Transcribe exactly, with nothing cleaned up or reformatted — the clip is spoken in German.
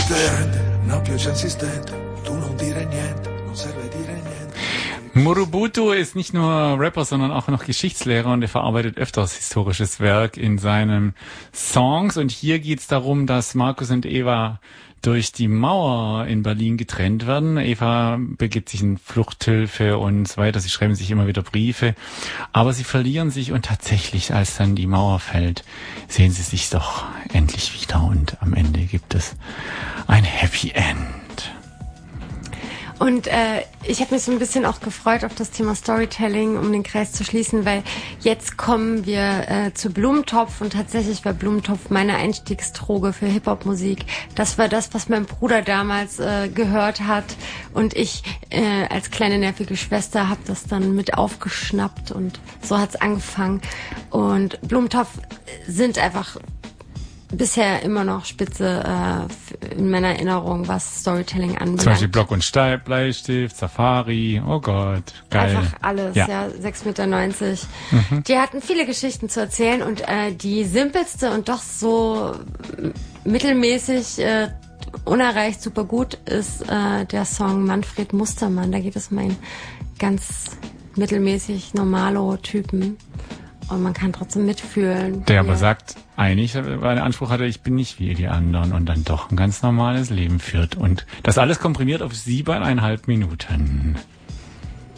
insistente, una pioggia insistente, tu non dire niente, non serve dire niente. Murubutu ist nicht nur Rapper, sondern auch noch Geschichtslehrer und er verarbeitet öfters historisches Werk in seinen Songs. Und hier geht's darum, dass Markus und Eva durch die Mauer in Berlin getrennt werden. Eva begibt sich in Fluchthilfe und so weiter. Sie schreiben sich immer wieder Briefe. Aber sie verlieren sich und tatsächlich, als dann die Mauer fällt, sehen sie sich doch endlich wieder und am Ende gibt es ein Happy End. Und äh, ich habe mich so ein bisschen auch gefreut auf das Thema Storytelling, um den Kreis zu schließen, weil jetzt kommen wir äh, zu Blumentopf und tatsächlich war Blumentopf meine Einstiegsdroge für Hip-Hop-Musik. Das war das, was mein Bruder damals äh, gehört hat und ich äh, als kleine nervige Schwester habe das dann mit aufgeschnappt und so hat's angefangen. Und Blumentopf sind einfach bisher immer noch Spitze äh, in meiner Erinnerung, was Storytelling anbelangt. Zum Beispiel Block und Stein, Bleistift, Safari, oh Gott, geil. Einfach alles, ja, ja sechs Meter neunzig. Mhm. Die hatten viele Geschichten zu erzählen und äh, die simpelste und doch so mittelmäßig äh, unerreicht super gut ist äh, der Song Manfred Mustermann. Da geht es um einen ganz mittelmäßig normalo Typen. Und man kann trotzdem mitfühlen. Der aber sagt, eigentlich, weil der Anspruch hatte, ich bin nicht wie die anderen und dann doch ein ganz normales Leben führt. Und das alles komprimiert auf siebeneinhalb Minuten.